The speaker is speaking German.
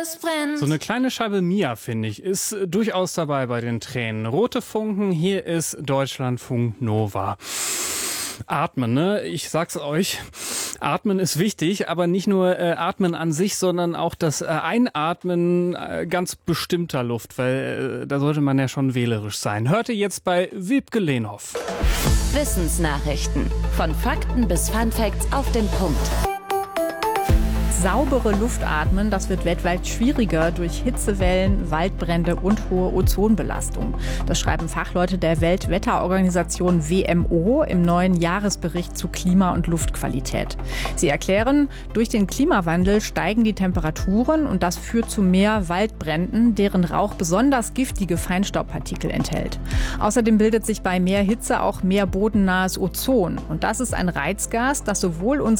es brennt. So eine kleine Scheibe Mia, finde ich, ist durchaus dabei bei den Tränen. Rote Funken, hier ist Deutschlandfunk Nova. Atmen, ne? Ich sag's euch, Atmen ist wichtig, aber nicht nur Atmen an sich, sondern auch das Einatmen ganz bestimmter Luft, weil da sollte man ja schon wählerisch sein. Hörte jetzt bei Wiebke Lehnhoff. Wissensnachrichten. Von Fakten bis Funfacts auf den Punkt. Saubere Luft atmen, das wird weltweit schwieriger durch Hitzewellen, Waldbrände und hohe Ozonbelastung. Das schreiben Fachleute der Weltwetterorganisation WMO im neuen Jahresbericht zu Klima- und Luftqualität. Sie erklären, durch den Klimawandel steigen die Temperaturen und das führt zu mehr Waldbränden, deren Rauch besonders giftige Feinstaubpartikel enthält. Außerdem bildet sich bei mehr Hitze auch mehr bodennahes Ozon. Und das ist ein Reizgas, das sowohl unsere